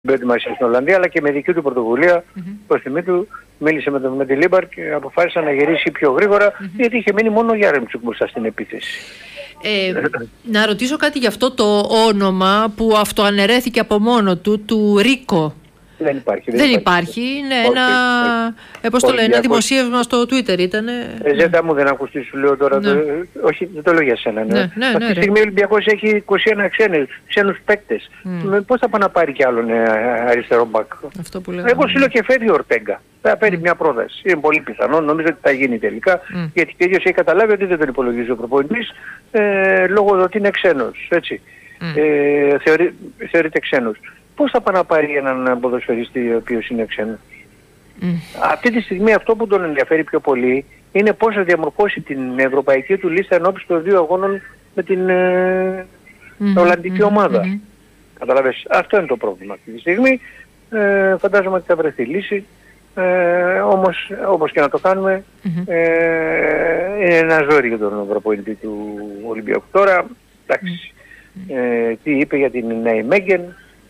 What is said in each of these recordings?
προετοιμασία στην Ολλανδία, αλλά και με δική του πρωτοβουλία, προς τιμή του, μίλησε με τη Λίμπαρ και αποφάσισε να γυρίσει πιο γρήγορα, γιατί είχε μείνει μόνο ο Γιάρεμτσουκ μπροστά στην επίθεση. Να ρωτήσω κάτι για αυτό το όνομα που αυτοαναιρέθηκε από μόνο του Ρίκο. Δεν υπάρχει. Δεν υπάρχει. Είναι ένα δημοσίευμα στο Twitter ήταν. Ζέντα μου, δεν ακουστεί, σου λέω τώρα. Όχι, δεν το λέω για σένα. Αυτή τη στιγμή ο Ολυμπιακός έχει 21 ξένους παίκτες. Πώς θα πάει να πάρει κι άλλον αριστερό μπακ? Εγώ σου λέω και φεύγει ο Ορτέγκα. Θα παίρνει μια πρόταση. Είναι πολύ πιθανό. Νομίζω ότι θα γίνει τελικά. Γιατί και ίδιος έχει καταλάβει ότι δεν τον υπολογίζει ο προπονητής λόγω του ότι είναι ξένος. Έτσι. Θεωρείται ξένος. Πώς θα πάει να πάρει έναν ποδοσφαιριστή ο οποίος είναι ξένος? Αυτή τη στιγμή αυτό που τον ενδιαφέρει πιο πολύ είναι πώς θα διαμορφώσει την ευρωπαϊκή του λίστα ενώπιση των 2 αγώνων με την Ολλανδική ομάδα. Καταλαβες, αυτό είναι το πρόβλημα αυτή τη στιγμή. Φαντάζομαι ότι θα βρεθεί λύση. Όμως, όπως και να το κάνουμε, είναι ένα ζόρι για τον προπονητή του Ολυμπιακού. Τώρα, εντάξει, τι είπε για την Νέη Μέγγεν,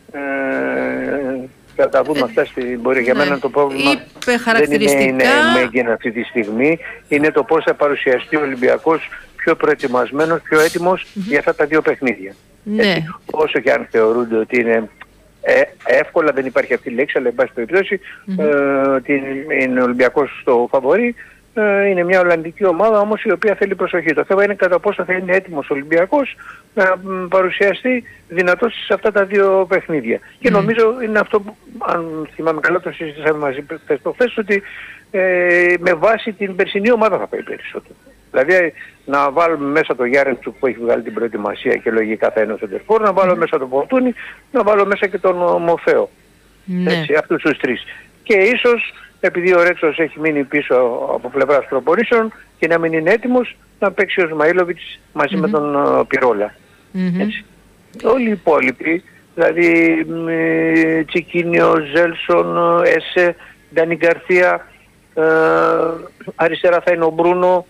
θα τα δούμε αυτά στην πορεία. Για μένα το πρόβλημα δεν είναι η Μέγγεν αυτή τη στιγμή, είναι το πώς θα παρουσιαστεί ο Ολυμπιακός πιο προετοιμασμένος, πιο έτοιμος για αυτά τα 2 παιχνίδια. Έτσι, όσο και αν θεωρούνται ότι είναι εύκολα, δεν υπάρχει αυτή η λέξη, αλλά εν πάση περιπτώσει ότι είναι ο Ολυμπιακός στο φαβορί. Είναι μια Ολλανδική ομάδα όμως η οποία θέλει προσοχή. Το θέμα είναι κατά πόσο θα είναι έτοιμος ο Ολυμπιακός να παρουσιαστεί δυνατός σε αυτά τα 2 παιχνίδια. Και νομίζω είναι αυτό που, αν θυμάμαι καλά, το συζητήσαμε μαζί προχθές, ότι με βάση την περσινή ομάδα θα πάει περισσότερο. Δηλαδή να βάλουμε μέσα το Γιάρεμτσουκ που έχει βγάλει την προετοιμασία και λογικά θα είναι ο σεντερφόρ, να βάλω μέσα τον Φορτούνη, να βάλω μέσα και τον Μοφέο. Έτσι, αυτούς τους 3. Και ίσως, επειδή ο Ρέτσος έχει μείνει πίσω από πλευράς προπονήσεων και να μην είναι έτοιμος, να παίξει ο Σμαΐλοβιτς μαζί με τον Πυρόλα. Έτσι. Όλοι οι υπόλοιποι, δηλαδή Τσικίνιο, Ζέλσον, Έσε, Ντάνι Γκαρθία, αριστερά θα είναι ο Μπρούνο,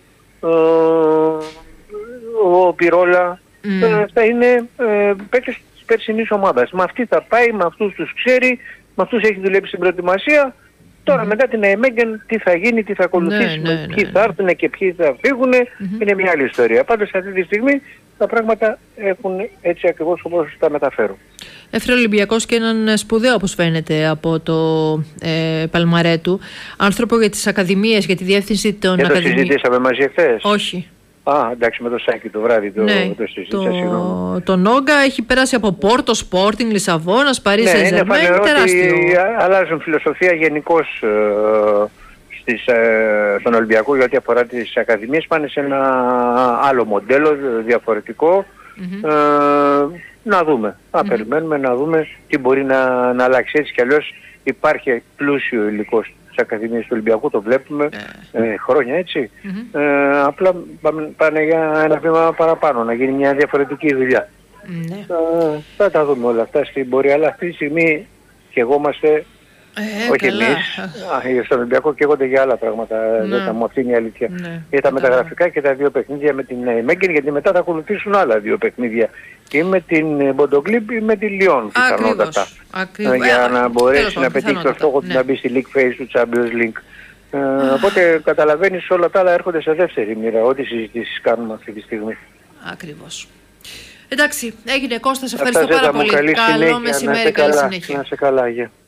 ο Πυρόλα, θα είναι παίκτες της περσινής ομάδας. Με αυτή θα πάει, με αυτούς τους ξέρει, με αυτούς έχει δουλέψει στην προετοιμασία. Τώρα μετά την Αεμέγγεν τι θα γίνει, τι θα ακολουθήσει, ποιοι θα έρθουν και ποιοι θα φύγουν, είναι μια άλλη ιστορία. Πάντως αυτή τη στιγμή τα πράγματα έχουν έτσι ακριβώς όπως τα μεταφέρω. Έφερε ο Ολυμπιακός και έναν σπουδαίο, όπως φαίνεται, από το παλμαρέ του, άνθρωπο για τις ακαδημίες, για τη διεύθυνση των ακαδημίων. Δεν το συζητήσαμε μαζί χθες? Όχι. Εντάξει, με το Σάκη το βράδυ το συζήτησα, συγγνώμη. Το Νόγκα έχει περάσει από Πόρτο, Σπόρτινγκ, Λισαβόνας, Παρί Σεν Ζερμέν, τεράστιο. Αλλάζουν φιλοσοφία γενικώς στον Ολυμπιακό για ό,τι αφορά τις ακαδημίες, πάνε σε ένα άλλο μοντέλο διαφορετικό. Να δούμε, να περιμένουμε να δούμε τι μπορεί να αλλάξει. Έτσι κι αλλιώς υπάρχει πλούσιο υλικό στις ακαδημίες του Ολυμπιακού, το βλέπουμε χρόνια, έτσι. Απλά πάνε για ένα βήμα παραπάνω, να γίνει μια διαφορετική δουλειά. Θα τα δούμε όλα αυτά στην πορεία, αλλά αυτή τη στιγμή καιγόμαστε, όχι εμείς, στον Ολυμπιακό καίγονται για άλλα πράγματα, μου αυτή είναι η αλήθεια. Για τα μεταγραφικά και τα 2 παιχνίδια με την Μέγγεν, γιατί μετά θα ακολουθήσουν άλλα 2 παιχνίδια. Ή με την Μποντογκλίμπ ή με τη Λιόν, πιθανότατα. Για να μπορέσει να πετύχει το στόχο του να μπει στη League Phase του Champions League. Οπότε καταλαβαίνεις, όλα τα άλλα έρχονται σε δεύτερη μοίρα, ό,τι συζητήσεις κάνουμε αυτή τη στιγμή. Ακριβώς. Εντάξει, έγινε Κώστα, σε ευχαριστώ πάρα πολύ. Καλό μεσημέρι, καλή συνέχεια. Να σε καλά,